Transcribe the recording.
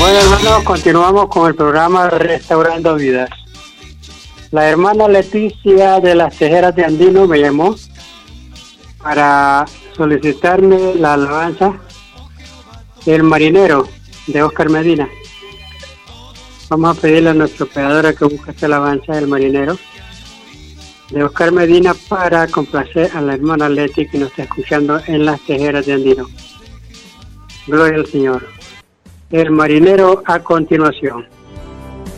Bueno, hermanos, continuamos con el programa Restaurando Vidas. La hermana Leticia de las Tejeras de Andino me llamó para solicitarme la alabanza El Marinero de Oscar Medina. Vamos a pedirle a nuestra operadora que busque esta alabanza El Marinero de Oscar Medina para complacer a la hermana Leti que nos está escuchando en las Tejeras de Andino. Gloria al Señor. El Marinero a continuación.